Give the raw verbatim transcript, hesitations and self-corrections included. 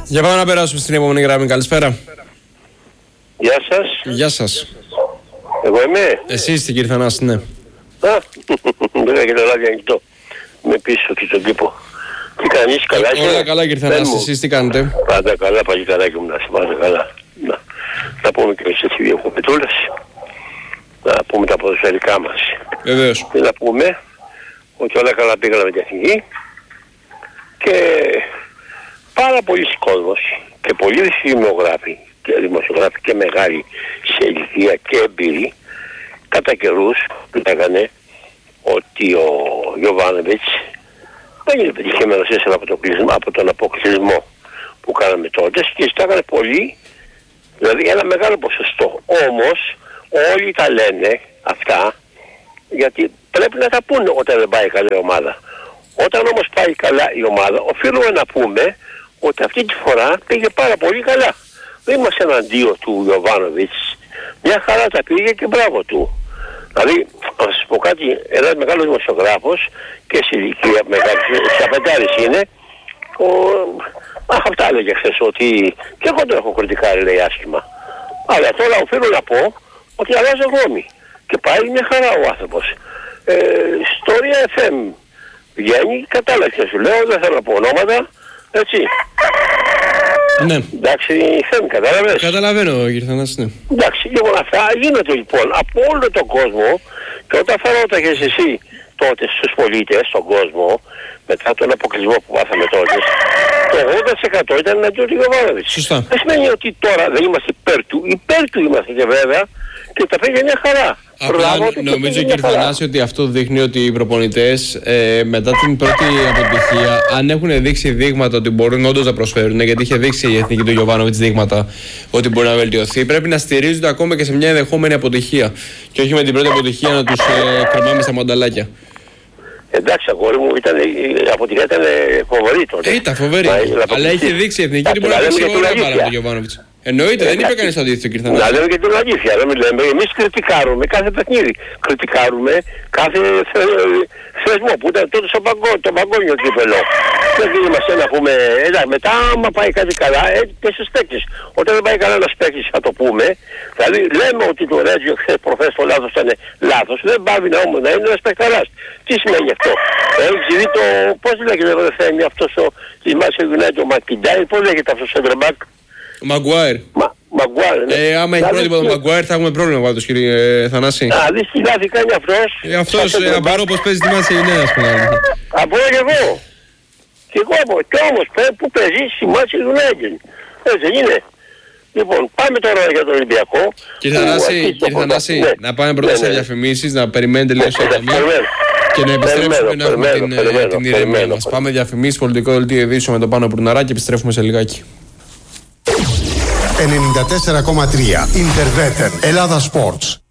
Για πάμε να περάσουμε στην επόμενη γραμμή. Καλησπέρα. Γεια σας. Γεια σας. Εγώ είμαι. Εσύ είστε κύριε Θανάση, ναι. Α, δεν έχει το λάδι ανοιχτό. Είμαι πίσω και στον κήπο. Τι κάνεις, καλά είσαι? Όλα καλά κύριε Θανάση, εσείς τι κάνετε? Πάντα καλά, παλικαράκι μου, να είσαι πάντα καλά. Να, να πούμε και εμείς έτσι δύο κοπετούλες. Να πούμε τα ποδοσφαιρικά μας. Βεβαίως. Και να πούμε ότι όλα καλά πήγαμε με την εθνική και πάρα πολλοί κόσμος και πολλοί δημοσιογράφοι και δημοσιογράφοι και μεγάλοι σε ηλικία και εμπειροί κατά καιρούς λέγανε ότι ο Γιοβάνοβιτς δεν είναι πετυχημένος από, το από τον αποκλεισμό που κάναμε τότε και ζητάγανε πολύ, δηλαδή ένα μεγάλο ποσοστό. Όμως όλοι τα λένε αυτά γιατί πρέπει να τα πούνε όταν δεν πάει καλά η ομάδα. Όταν όμως πάει καλά η ομάδα οφείλουμε να πούμε ότι αυτή τη φορά πήγε πάρα πολύ καλά. Δεν είμαστε εναντίον του Γιοβάνοβιτς. Μια χαρά τα πήγε και μπράβο του. Δηλαδή, να σας πω κάτι, ένας μεγάλος δημοσιογράφος και σε ηλικία μεγάλη, σε πεντάρις είναι, ο... Αχ, αυτά έλεγε χθες, ότι και εγώ το έχω κριτικάρει, λέει, άσχημα. Αλλά τώρα οφείλω να πω ότι αλλάζει γνώμη. Και πάει μια χαρά ο άνθρωπος. Ε, στο Ρία εφ εμ βγαίνει, κατάλαβε και σου λέω, δεν θέλω να πω ονόματα, έτσι. Ναι. Εντάξει, θέλει, κατάλαβες. Καταλαβαίνω κύριε Θανάση, ναι. Εντάξει, λοιπόν αυτά γίνονται λοιπόν από όλο τον κόσμο και όταν θα ρώταγες εσύ τότε στους πολίτες, στον κόσμο, μετά τον αποκλεισμό που πάθαμε τότε, το ογδόντα τοις εκατό ήταν εναντίον του Γιοβάνοβιτς. Σωστά. Δεν σημαίνει ότι τώρα δεν είμαστε υπέρ του, υπέρ του είμαστε και βέβαια και τα πήγε μια χαρά. Απλά νομίζω κύριε Θανάση ότι αυτό δείχνει ότι οι προπονητές ε, μετά την πρώτη αποτυχία, αν έχουν δείξει δείγματα ότι μπορούν όντως να προσφέρουν, γιατί είχε δείξει η εθνική του Γιοβάνοβιτς δείγματα ότι μπορεί να βελτιωθεί, πρέπει να στηρίζονται ακόμα και σε μια ενδεχόμενη αποτυχία. Και όχι με την πρώτη αποτυχία να τους ε, κρεμάμε στα μανταλάκια. Εντάξει, αγόρι μου, ήταν, η αποτυχία ήταν φοβερή τότε. Ε, ήταν φοβερή. Αλλά είχε δείξει η εθνική ότι μπορεί να παίξει όλα πάρα τον Γιοβάνοβιτς. Εννοείται, δεν είπε κανείς αντίθετο κύριε Θανάση. Να λέμε και την αλήθεια, δεν λέμε. Εμείς κριτικάρουμε κάθε παιχνίδι. Κριτικάρουμε κάθε θεσμό που ήταν τότε στο παγκόσμιο, το παγκόσμιο κύπελο. Δεν είμαστε να πούμε, εντάξει, μετά άμα πάει κάτι καλά, ε, και στους παίκτες. Όταν δεν πάει καλά ένας παίκτης, θα το πούμε. Δηλαδή λέμε ότι το Ρέτζιο χθες προχθές το λάθος ήταν λάθος. Δεν πάβει να όμως να είναι ένας παικταράς. Τι σημαίνει αυτό? Έχεις δει το, πώς λέγεται δεν φαίνει αυτός ο, της Manchester United, ο Μακιντάι, πώς λέγεται αυτός ο Σέντρεμπακ? Μαγκουάιρ. Μαγκουάιρ, ναι. Ε, άμα έχει πρότυπο το Μαγκουάιρ θα έχουμε πρόβλημα πάντως κύριε ε, Θανάση. Α, δεις τι λάθη κάνει αυτός. Ε, αυτός ε, απαρώ πως παίζει τη Μάση Ινέα, ας πούμε. Από και εγώ. Και εγώ από. Και όμως που παίζει στη Μάση United. Έτσι δεν είναι? Λοιπόν, πάμε τώρα για τον Ολυμπιακό. Κύριε Θανάση, κύριε Θανάση ναι. να πάμε πρώτα ναι, σε διαφημίσεις, να περιμένετε λίγο στο ταμείο και να επιστρέψουμε να έχουμε την, περιμένω, την ηρεμία μας. Πάμε διαφημίσεις, πολιτικό δελτίο ειδήσεων με τον Πάνο Πουρναρά και επιστρέφουμε σε λιγάκι. ενενήντα τέσσερα κόμμα τρία Interveter Ελλάδα Sports.